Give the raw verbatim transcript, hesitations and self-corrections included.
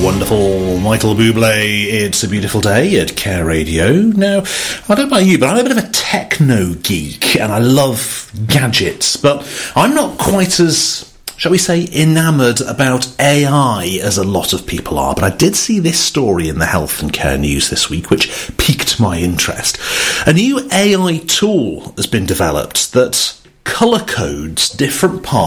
wonderful Michael Bublé, It's a Beautiful Day at Care Radio. Now, I don't know about you, but I'm a bit of a techno geek, and I love gadgets, but I'm not quite as, shall we say, enamoured about A I as a lot of people are. But I did see this story in the Health and Care News this week, which piqued my interest. A new A I tool has been developed that colour codes different parts